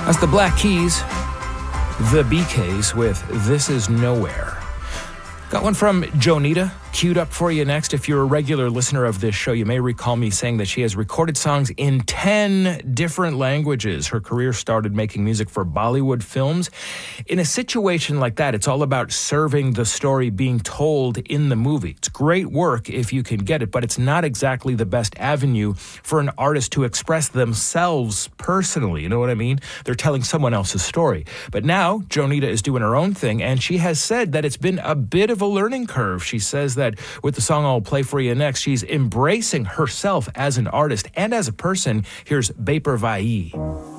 That's the Black Keys, the BKs with This Is Nowhere. Got one from Jonita queued up for you next. If you're a regular listener of this show, you may recall me saying that she has recorded songs in 10 different languages. Her career started making music for Bollywood films. In a situation like that, it's all about serving the story being told in the movie. It's great work if you can get it, but it's not exactly the best avenue for an artist to express themselves personally. You know what I mean? They're telling someone else's story. But now, Jonita is doing her own thing, and she has said that it's been a bit of a learning curve. She says that with the song I'll play for you next, she's embracing herself as an artist and as a person. Here's Baper Vai.